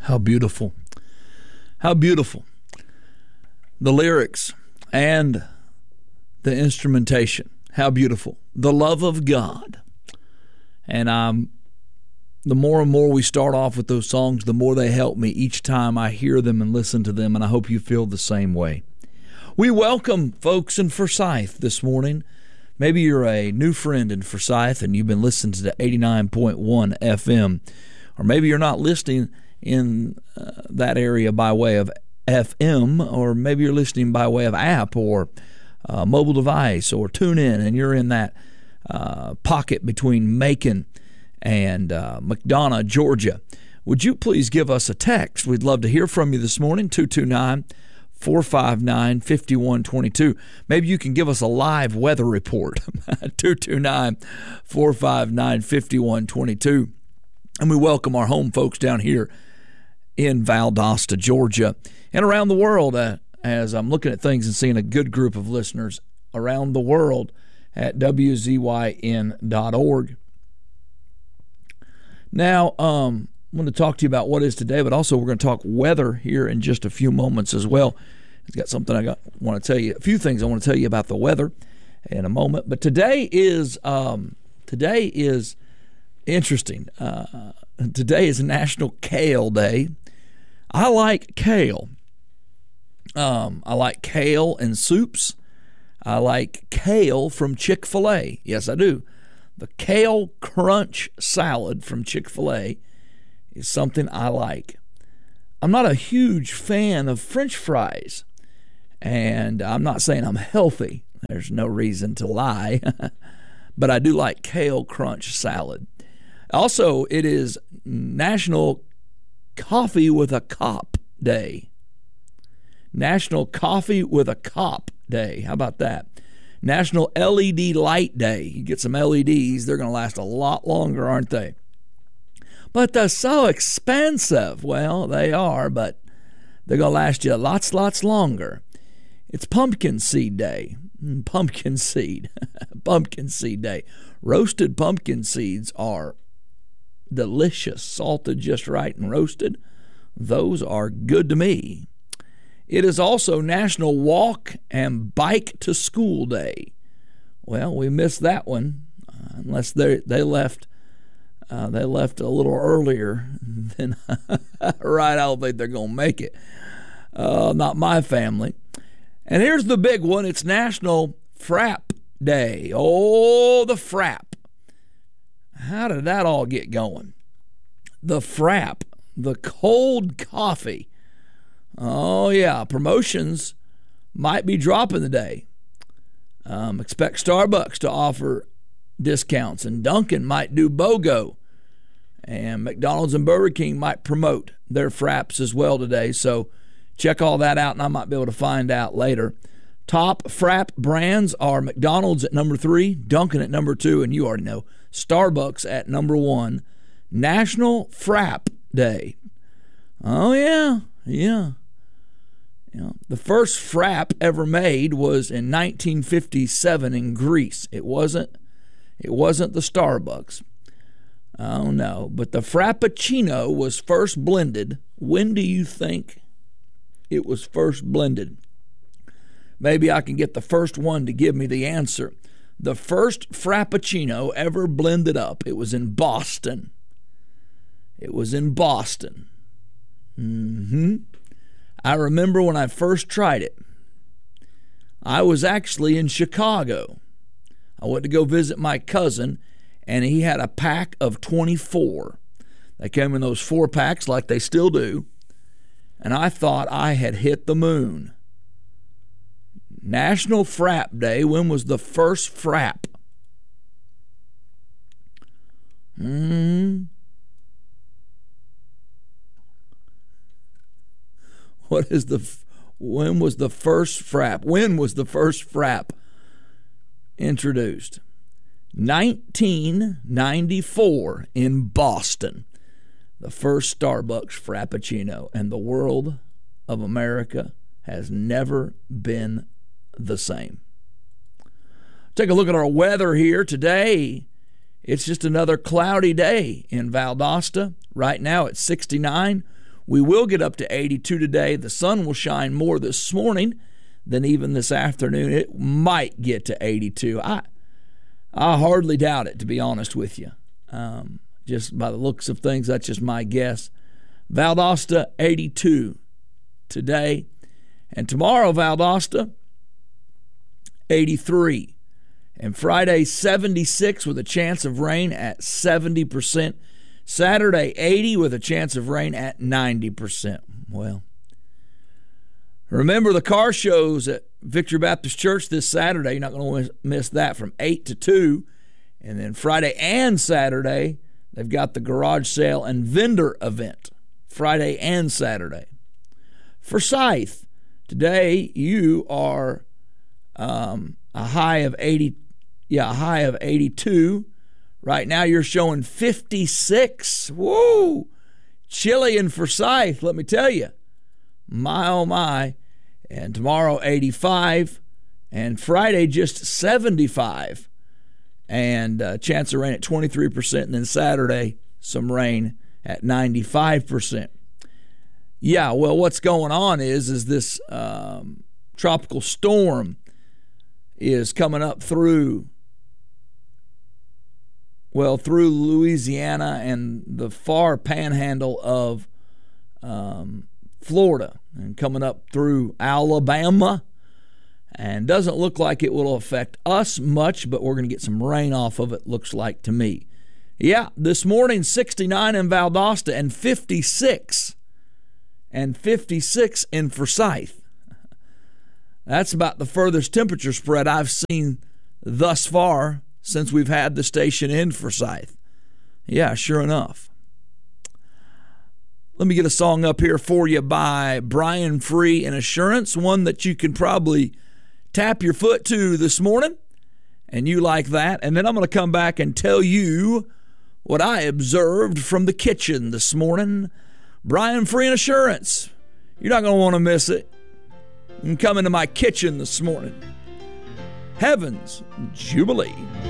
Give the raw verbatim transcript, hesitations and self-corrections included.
How beautiful. How beautiful. The lyrics and the instrumentation. How beautiful. The love of God. And um, the more and more we start off with those songs, the more they help me each time I hear them and listen to them, and I hope you feel the same way. We welcome folks in Forsyth this morning. Maybe you're a new friend in Forsyth and you've been listening to the eighty-nine point one F M, or maybe you're not listening in uh, that area by way of F M, or maybe you're listening by way of app or uh, mobile device or tune in, and you're in that uh, pocket between Macon and uh, McDonough, Georgia. Would you please give us a text? We'd love to hear from you this morning, two two nine, four five nine, five one two two. Maybe you can give us a live weather report, two two nine, four five nine, five one two two. And we welcome our home folks down here in Valdosta, Georgia, and around the world, uh, as I'm looking at things and seeing a good group of listeners around the world at W Z Y N dot org. Now, um, I'm going to talk to you about what is today, but also we're going to talk weather here in just a few moments as well. I've got something I got, want to tell you, a few things I want to tell you about the weather in a moment. But today is um, today is interesting. Uh, today is National Kale Day. I like kale. Um, I like kale in soups. I like kale from Chick-fil-A. Yes, I do. The Kale Crunch Salad from Chick-fil-A is something I like. I'm not a huge fan of French fries, and I'm not saying I'm healthy. There's no reason to lie, but I do like Kale Crunch Salad. Also, it is National Coffee with a Cop Day. National Coffee with a Cop Day. How about that? National L E D Light Day. You get some L E Ds, they're going to last a lot longer, aren't they? But they're so expensive. Well, they are, but they're going to last you lots, lots longer. It's Pumpkin Seed Day. Pumpkin seed. Pumpkin Seed Day. Roasted pumpkin seeds are delicious, salted just right and roasted. Those are good to me. It is also National Walk and Bike to School Day. Well, we missed that one, uh, unless they they left uh, they left a little earlier than right. I don't think they're gonna make it. Uh, not my family. And here's the big one. It's National Frap Day. Oh, the frap. How did that all get going? The frap, the cold coffee. Oh, yeah, promotions might be dropping today. Um, expect Starbucks to offer discounts, and Dunkin' might do BOGO, and McDonald's and Burger King might promote their fraps as well today. So check all that out, and I might be able to find out later. Top frap brands are McDonald's at number three, Dunkin' at number two, and you already know, Starbucks at number one. National Frap Day. Oh, yeah, yeah. You know, the first frap ever made was in nineteen fifty-seven in Greece. It wasn't it wasn't the Starbucks. Oh no, but the Frappuccino was first blended. When do you think it was first blended? Maybe I can get the first one to give me the answer. The first Frappuccino ever blended up, it was in Boston. It was in Boston. Mm-hmm. I remember when I first tried it. I was actually in Chicago. I went to go visit my cousin, and he had a pack of twenty-four. They came in those four packs like they still do, and I thought I had hit the moon. National Frap Day. When was the first frap? Hmm. What is the, when was the first frap? When was the first frap introduced? nineteen ninety-four in Boston. The first Starbucks Frappuccino. And the world of America has never been the same. Take a look at our weather here today. It's just another cloudy day in Valdosta. Right now it's sixty-nine. We will get up to eighty-two today. The sun will shine more this morning than even this afternoon. It might get to eighty-two. I I hardly doubt it, to be honest with you. Um, just by the looks of things, that's just my guess. Valdosta, eighty-two today. And tomorrow, Valdosta, eighty-three. And Friday, seventy-six with a chance of rain at seventy percent. Saturday, eighty with a chance of rain at ninety percent. Well, remember the car shows at Victory Baptist Church this Saturday. You're not going to miss that from eight to two. And then Friday and Saturday, they've got the garage sale and vendor event. Friday and Saturday. Forsyth, today you are um, a high of eighty. Yeah, a high of eighty-two. Right now you're showing fifty-six. Woo! Chilly in Forsyth, let me tell you. My, oh my. And tomorrow, eighty-five. And Friday, just seventy-five. And uh, chance of rain at twenty-three percent. And then Saturday, some rain at ninety-five percent. Yeah, well, what's going on is, is this um, tropical storm is coming up through Well, through Louisiana and the far panhandle of um, Florida and coming up through Alabama. And doesn't look like it will affect us much, but we're going to get some rain off of it, looks like to me. Yeah, this morning, sixty-nine in Valdosta and fifty-six. And fifty-six in Forsyth. That's about the furthest temperature spread I've seen thus far since we've had the station in Forsyth. Yeah, sure enough. Let me get a song up here for you by Brian Free and Assurance, one that you can probably tap your foot to this morning, and you like that. And then I'm going to come back and tell you what I observed from the kitchen this morning. Brian Free and Assurance. You're not going to want to miss it. You can come into my kitchen this morning. Heaven's Jubilee.